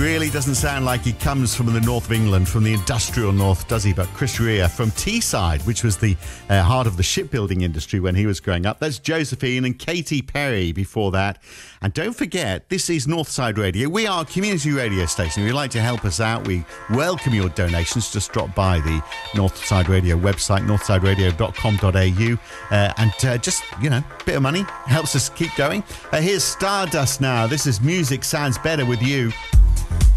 really doesn't sound like he comes from the north of England, from the industrial north, does he? But Chris Rea from Teesside, which was the heart of the shipbuilding industry when he was growing up. That's Josephine and Katy Perry before that. And don't forget, this is Northside Radio. We are a community radio station. If you'd like to help us out, we welcome your donations. Just drop by the Northside Radio website, northsideradio.com.au, and just, a bit of money helps us keep going. Here's Stardust now. This is Music Sounds Better With You.